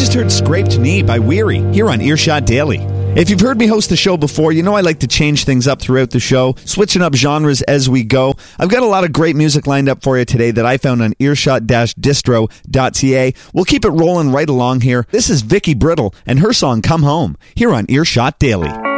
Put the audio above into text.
just heard Scraped Knee by Weary here on Earshot Daily. If you've heard me host the show before, you know I like to change things up throughout the show, switching up genres as we go. I've got a lot of great music lined up for you today that I found on earshot-distro.ca. We'll keep it rolling right along here. This is Vicky Brittle and her song Come Home here on Earshot Daily.